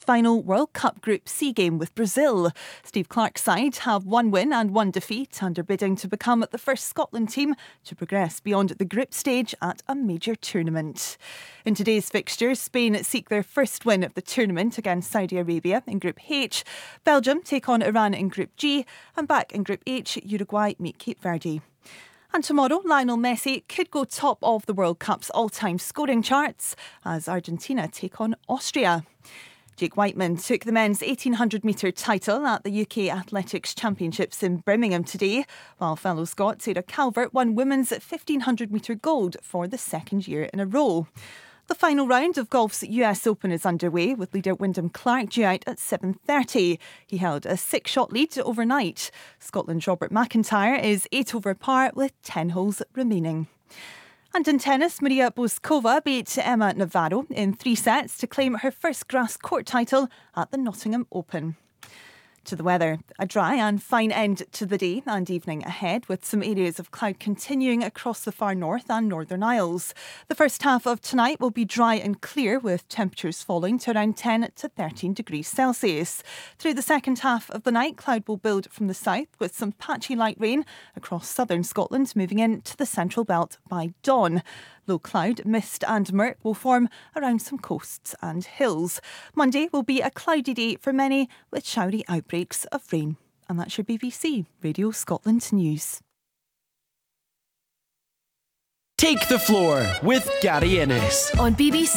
final World Cup Group C game with Brazil. Steve Clarke's side have 1 win and 1 defeat and are bidding to become the first Scotland team to progress beyond the group stage at a major tournament. In today's fixtures, Spain seek their first win of the tournament against Saudi Arabia in Group H. Belgium take on Iran in Group G, and back in Group H, Uruguay meet Cape Verde. And tomorrow, Lionel Messi could go top of the World Cup's all-time scoring charts as Argentina take on Austria. Jake Whiteman took the men's 1800-metre title at the UK Athletics Championships in Birmingham today, while fellow Scot Sarah Calvert won women's 1500-metre gold for the second year in a row. The final round of golf's US Open is underway, with leader Wyndham Clark due out at 7:30. He held a 6-shot lead overnight. Scotland's Robert McIntyre is 8 over par with 10 holes remaining. And in tennis, Maria Bouzkova beat Emma Navarro in 3 sets to claim her first grass court title at the Nottingham Open. To the weather, a dry and fine end to the day and evening ahead, with some areas of cloud continuing across the far north and Northern Isles. The first half of tonight will be dry and clear, with temperatures falling to around 10 to 13 degrees Celsius. Through the second half of the night, cloud will build from the south with some patchy light rain across southern Scotland, moving into the central belt by dawn. Low cloud, mist and murk will form around some coasts and hills. Monday will be a cloudy day for many, with showery outbreaks of rain. And that's your BBC Radio Scotland News. Take the Floor with Gary Innes on BBC